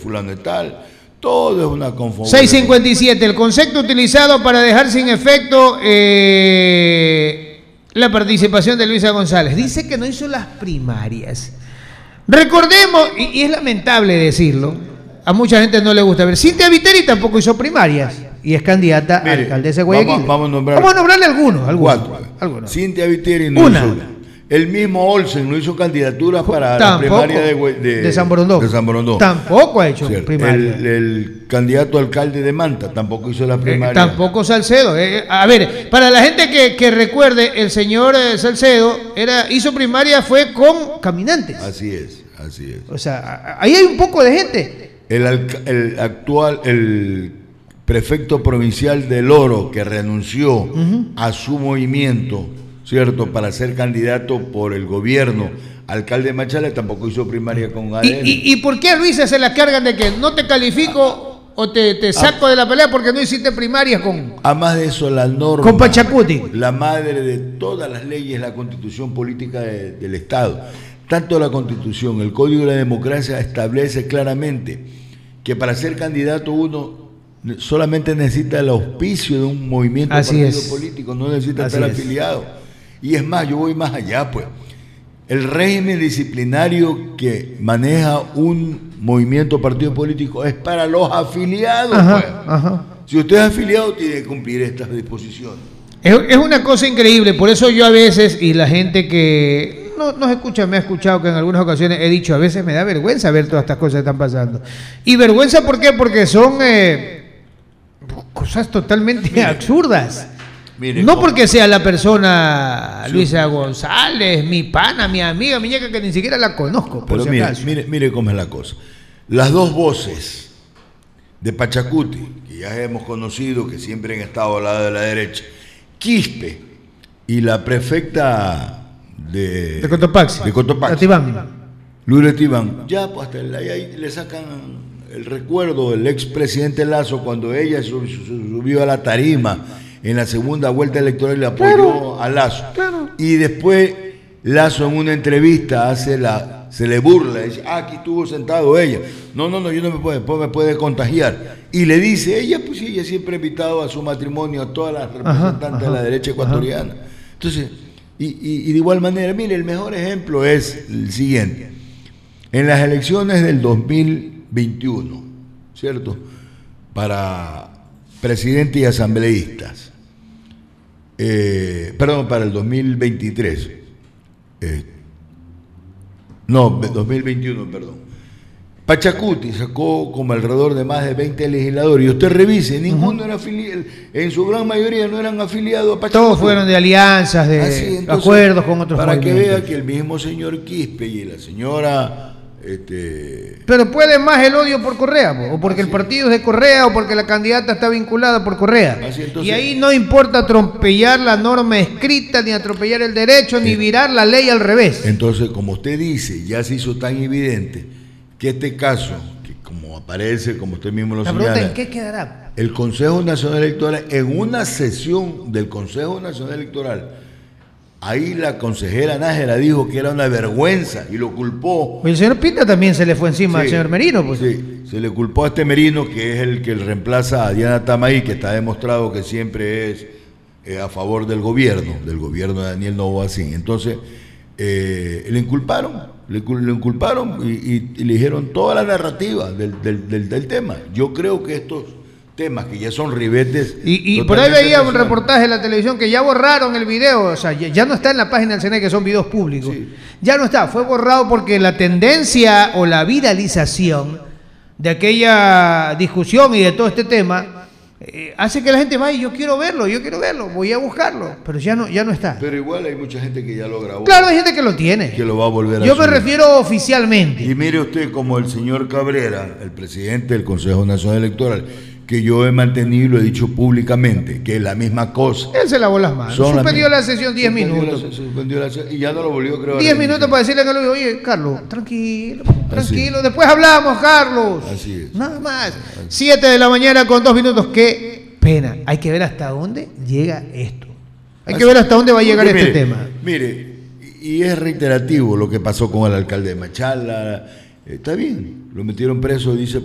fulano de tal. Todo es una confusión. 657, el concepto utilizado para dejar sin efecto la participación de Luisa González. Dice que no hizo las primarias. Recordemos, y es lamentable decirlo, a mucha gente no le gusta ver, Cintia Viteri tampoco hizo primarias y es candidata a alcaldesa de Guayaquil. Vamos a nombrarle algunos. Algunos. Cintia Viteri no hizo. El mismo Olsen no hizo candidatura para la primaria de San Borondó. Tampoco ha hecho primaria. El candidato alcalde de Manta tampoco hizo la primaria. Tampoco Salcedo. A ver, para la gente que recuerde, el señor Salcedo hizo primaria fue con caminantes. Así es. O sea, ahí hay un poco de gente. El prefecto provincial del Oro, que renunció a su movimiento, ¿cierto?, para ser candidato por el gobierno, alcalde de Machala, tampoco hizo primaria con ADN. ¿Y por qué a Luisa se la cargan de que no te califico o te saco de la pelea porque no hiciste primarias con... Además de eso, la norma... Con Pachacuti. La madre de todas las leyes es la Constitución Política del Estado. Tanto la Constitución, el Código de la Democracia establece claramente que para ser candidato uno solamente necesita el auspicio de un movimiento político, no necesita estar afiliado. Y es más, yo voy más allá, pues. El régimen disciplinario que maneja un movimiento partido político es para los afiliados. Si usted es afiliado, tiene que cumplir estas disposiciones. Es una cosa increíble, por eso yo a veces, y la gente que no escucha, me ha escuchado que en algunas ocasiones he dicho, a veces me da vergüenza ver todas estas cosas que están pasando. Y vergüenza, ¿por qué? Porque son cosas totalmente absurdas. No porque sea la persona Luisa González, mi pana, mi amiga, mi ñeca, que ni siquiera la conozco. Pero mire cómo es la cosa. Las dos voces de Pachacuti, que ya hemos conocido, que siempre han estado al lado de la derecha, Quispe y la prefecta de Cotopaxi, Lula Tibán, ya pues hasta ahí le sacan el recuerdo del expresidente Lazo cuando ella subió a la tarima en la segunda vuelta electoral y le apoyó a Lazo. Y después Lazo en una entrevista se le burla, dice, aquí estuvo sentado ella. No, yo no me puede contagiar. Y le dice, ella siempre ha invitado a su matrimonio a todas las representantes de la derecha ecuatoriana. Entonces, y de igual manera, mire, el mejor ejemplo es el siguiente. En las elecciones del 2021, ¿cierto?, para presidente y asambleístas, para el 2023, 2021, Pachacuti sacó como alrededor de más de 20 legisladores, y usted revise, ninguno era afiliado, en su gran mayoría no eran afiliados a Pachacuti. Todos fueron de alianzas, de acuerdos con otros para movimientos. Que vea que el mismo señor Quispe y la señora... Pero puede más el odio por Correa, o porque el partido es de Correa, o porque la candidata está vinculada por Correa. Y ahí no importa atropellar la norma escrita, ni atropellar el derecho, ni virar la ley al revés. Entonces, como usted dice, ya se hizo tan evidente que este caso, que como aparece, como usted mismo lo señala, la pregunta, ¿en qué quedará? El Consejo Nacional Electoral, en una sesión del Consejo Nacional Electoral, ahí la consejera Nájera dijo que era una vergüenza y lo culpó. El señor Pinta también se le fue encima al señor Merino. Pues. Sí, se le culpó a este Merino, que es el que reemplaza a Diana Tamay, que está demostrado que siempre es a favor del gobierno de Daniel Noboa-Sin. Entonces, le inculparon y le dijeron toda la narrativa del tema. Yo creo que estos temas que ya son ribetes. Y por ahí veía un reportaje en la televisión que ya borraron el video, o sea, ya no está en la página del CNE, que son videos públicos. Ya no está, fue borrado porque la tendencia o la viralización de aquella discusión y de todo este tema hace que la gente vaya, yo quiero verlo, voy a buscarlo, pero ya no está. Pero igual hay mucha gente que ya lo grabó. Claro, hay gente que lo tiene. Que lo va a volver a Yo subir. me refiero oficialmente. Y mire usted, como el señor Cabrera, el presidente del Consejo Nacional Electoral, que yo he mantenido y lo he dicho públicamente, que es la misma cosa. Él se lavó las manos. Suspendió la sesión 10 minutos. Suspendió la sesión y ya no lo volvió, creo. 10 minutos para decirle a Carlos, oye, Carlos, tranquilo, después hablamos, Carlos. Así es. Nada más. 7 de la mañana con 2 minutos. Qué pena. Hay que ver hasta dónde llega esto. Hay que ver hasta dónde va a llegar este tema. Mire, y es reiterativo lo que pasó con el alcalde de Machala. Está bien, lo metieron preso, dice